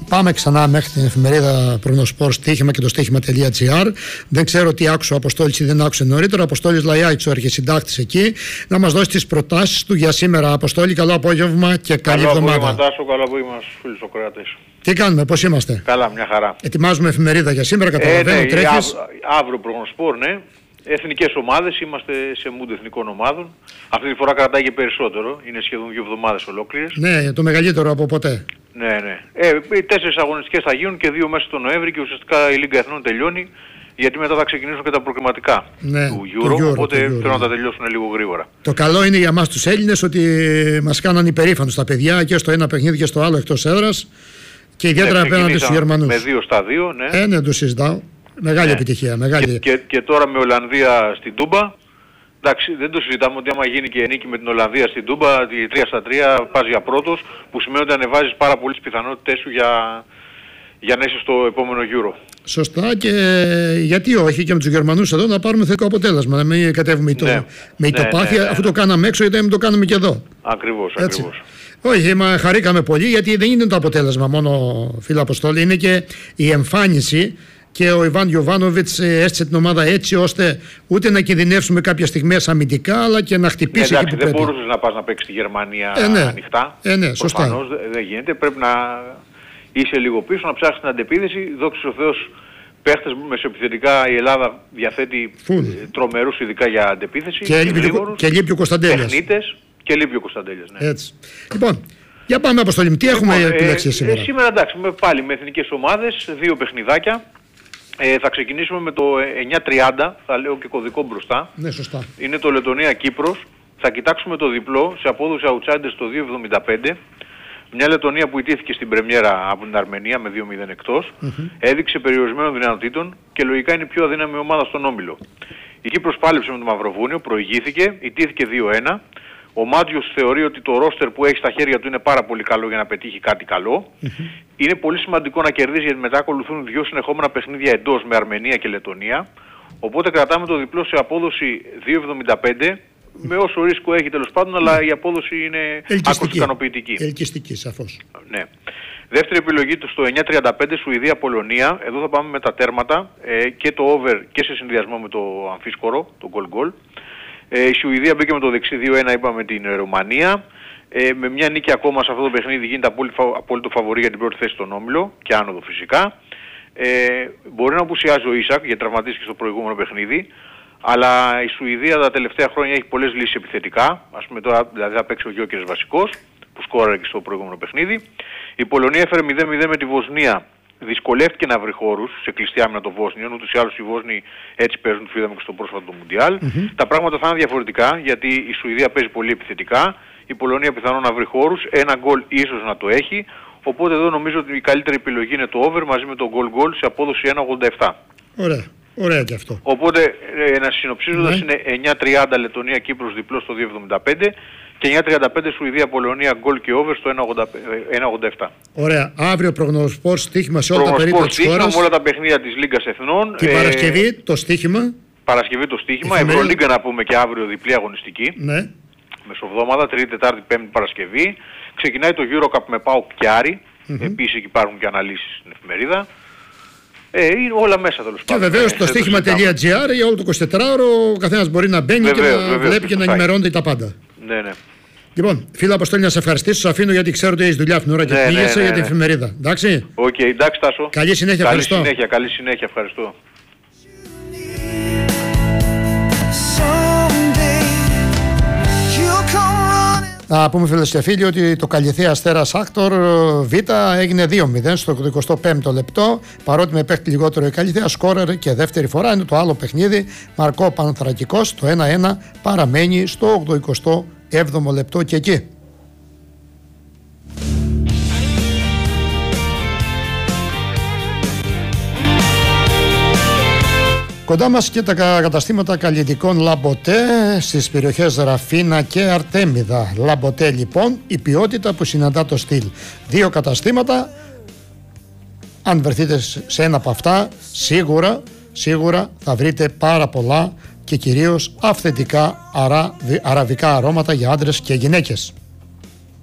πάμε ξανά μέχρι την εφημερίδα Προγνωσπορ στοίχημα και το στοίχημα.gr. Δεν ξέρω τι άκουσε ο Αποστόλης ή δεν άκουσε νωρίτερα. Ο Αποστόλης Λαϊάκης, ο αρχισυντάκτης εκεί, να μας δώσει τις προτάσεις του για σήμερα. Αποστόλη, καλό απόγευμα και καλή εβδομάδα. Καλό απόγευμα στους φίλους Σοκράτες. Τι κάνουμε, πώς είμαστε? Καλά, μια χαρά. Ετοιμάζουμε εφημερίδα για σήμερα, καταλαβαίνω, τρέχεις. Αύριο Προγνωσπορ, ναι. Εθνικές ομάδες, είμαστε σε mood εθνικών ομάδων. Αυτή τη φορά κρατάει και περισσότερο, είναι σχεδόν 2 εβδομάδες ολόκληρες. Ναι, το μεγαλύτερο από ποτέ. Ναι. Οι 4 αγωνιστικές θα γίνουν και 2 μέσα στο Νοέμβρη και ουσιαστικά η Λίγκα Εθνών τελειώνει, γιατί μετά θα ξεκινήσουν και τα προκριματικά του Euro, οπότε θέλω να τα τελειώσουν λίγο γρήγορα. Το καλό είναι για μας τους Έλληνες ότι μας κάναν υπερήφανους τα παιδιά και στο ένα παιχνίδι και στο άλλο εκτός έδρας και ιδιαίτερα απέναντι στους Γερμανούς. Με 2-2, ναι. Ναι, το συζητάω. Μεγάλη επιτυχία. Μεγάλη. Και τώρα με Ολλανδία στην Τούμπα. Εντάξει, δεν το συζητάμε ότι άμα γίνει και νίκη με την Ολλανδία στην Τούμπα, τη 3-3 πας για πρώτος, που σημαίνει ότι ανεβάζεις πάρα πολύ τις πιθανότητες σου για να είσαι στο επόμενο Euro. Σωστά, και γιατί όχι και με τους Γερμανούς εδώ να πάρουμε θετικό αποτέλεσμα, να μην κατέβουμε με ητοπάθεια, αφού το κάναμε έξω, γιατί μην το κάνουμε και εδώ. Ακριβώς. Όχι, χαρήκαμε πολύ, γιατί δεν είναι το αποτέλεσμα μόνο, φίλε Αποστόλη, είναι και η εμφάνιση. Και ο Ιβάν Γιοβάνοβιτς έστησε την ομάδα έτσι ώστε ούτε να κινδυνεύσουμε κάποια στιγμές αμυντικά, αλλά και να χτυπήσει εκεί που πρέπει. Δεν μπορούσες να πας να παίξεις στη Γερμανία ανοιχτά. Ναι, σωστά. Προφανώς δεν γίνεται. Πρέπει να είσαι λίγο πίσω, να ψάξεις την αντεπίθεση. Δόξα τω Θεώς, παίχτες μεσοεπιθετικά η Ελλάδα διαθέτει τρομερούς ειδικά για αντεπίθεση. Και λείπει ο Κωνσταντέλιας. Τεχνίτες και λείπει ο Κωνσταντέλιας. Ναι. Έτσι. Λοιπόν, για πάμε Αποστολή, τι έχουμε επιλέξει σήμερα? Σήμερα εντάξει, πάλι με εθνικές ομάδες, 2 παιχνιδάκια. Θα ξεκινήσουμε με το 9:30, θα λέω και κωδικό μπροστά. Ναι, σωστά. Είναι το Λετωνία-Κύπρος. Θα κοιτάξουμε το διπλό σε απόδοση outsiders το 2,75. Μια Λετωνία που ιτήθηκε στην πρεμιέρα από την Αρμενία με 2-0 εκτός. Έδειξε περιορισμένων δυνατοτήτων και λογικά είναι η πιο αδύναμη ομάδα στον όμιλο. Η Κύπρος πάλεψε με το Μαυροβούνιο, προηγήθηκε, ιτήθηκε 2-1. Ο Μάτζιος θεωρεί ότι το ρόστερ που έχει στα χέρια του είναι πάρα πολύ καλό για να πετύχει κάτι καλό. Είναι πολύ σημαντικό να κερδίσει, γιατί μετά ακολουθούν 2 συνεχόμενα παιχνίδια εντός με Αρμενία και Λετωνία. Οπότε κρατάμε το διπλό σε απόδοση 2,75 με όσο ρίσκο έχει τέλος πάντων, αλλά η απόδοση είναι άκρως ικανοποιητική. Ελκυστική, σαφώς. Ναι. Δεύτερη επιλογή του στο 9:35 Σουηδία-Πολωνία. Εδώ θα πάμε με τα τέρματα και το over και σε συνδυασμό με το αμφίσκορο, το goal. Η Σουηδία μπήκε με το δεξί 2-1, είπαμε, την Ρουμανία. Με μια νίκη ακόμα σε αυτό το παιχνίδι γίνεται απόλυτο φαβορί για την πρώτη θέση στον όμιλο και άνοδο φυσικά. Μπορεί να απουσιάζει ο Ίσακ γιατί τραυματίστηκε στο προηγούμενο παιχνίδι, αλλά η Σουηδία τα τελευταία χρόνια έχει πολλές λύσεις επιθετικά. Ας πούμε τώρα δηλαδή θα παίξει ο Γιόκερς βασικός που σκόραρε και στο προηγούμενο παιχνίδι. Η Πολωνία έφερε 0-0 με τη Βοσνία. Δυσκολεύτηκε να βρει χώρους σε κλειστή άμυνα των Βόσνιων, ούτως ή άλλως οι Βόσνοι έτσι παίζουν, το είδαμε και στο πρόσφατο το Μουντιάλ. Τα πράγματα θα είναι διαφορετικά, γιατί η Σουηδία παίζει πολύ επιθετικά, η Πολωνία πιθανόν να βρει χώρους, ένα γκολ ίσως να το έχει, οπότε εδώ νομίζω ότι η καλύτερη επιλογή είναι το over μαζί με το goal σε απόδοση 1,87. Ωραία και αυτό. Οπότε να συνοψίζοντας είναι 9:30 Λετωνία-Κύπρος διπλό στο 2,75 και 9:35 Σουηδία-Πολωνία γκολ και over στο 1,87. Ωραία. Αύριο Προγνωσπορ στοίχημα σε όλα τα περίπτωση της χώρας. Με όλα τα παιχνίδια της Λίγκας Εθνών. Την Παρασκευή το στοίχημα. Παρασκευή το στοίχημα. Ευρωλίγκα να πούμε και αύριο διπλή αγωνιστική. Ναι. Μεσοβδόμαδα, Τρίτη, Τετάρτη, Πέμπτη, Παρασκευή. Ξεκινάει το EuroCup με ΠΑΟΚ και Άρη. Επίσης εκεί υπάρχουν και αναλύσεις στην εφημερίδα. Είναι όλα μέσα τέλος πάντων. Και βεβαίως το στοίχημα.gr για όλο το 24ωρο ο καθένας μπορεί να μπαίνει και να βλέπει και να ενημερώνεται τα πάντα. Ναι. Λοιπόν, φίλε Αποστόλη, να σε ευχαριστήσω. Σε αφήνω γιατί ξέρω ότι έχεις δουλειά αυτήν την ώρα και πήγεσαι για την εφημερίδα. Εντάξει. Εντάξει, Τάσο. Καλή συνέχεια, ευχαριστώ. Καλή συνέχεια, ευχαριστώ. Να πούμε φίλες και φίλοι ότι το Καλιθέα Αστέρας Άκτορ Β έγινε 2-0 στο 25ο λεπτό. Παρότι με παίχτη λιγότερο η Καλιθέα σκόραρε και δεύτερη φορά. Είναι το άλλο παιχνίδι. Μαρκό Παναθρακικός. Το 1-1 παραμένει στο 87ο λεπτό και εκεί. Κοντά μας και τα καταστήματα καλλιτικών Λαμποτέ στις περιοχές Ραφίνα και Αρτέμιδα. Λαμποτέ λοιπόν, η ποιότητα που συναντά το στυλ. 2 καταστήματα, αν βρεθείτε σε ένα από αυτά, σίγουρα θα βρείτε πάρα πολλά και κυρίως αυθεντικά αραβικά αρώματα για άντρες και γυναίκες.